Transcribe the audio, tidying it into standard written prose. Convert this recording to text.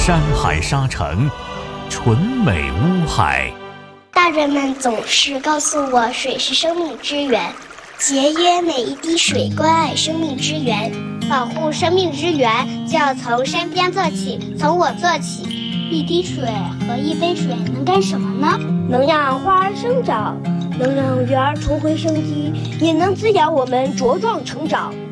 山海沙城，纯美乌海。 大人们总是告诉我，水是生命之源，节约每一滴水，关爱生命之源，保护生命之源，就要从身边做起，从我做起。一滴水和一杯水能干什么呢？ 能让花儿生长，能让园儿重回生机，也能滋养我们茁壮成长。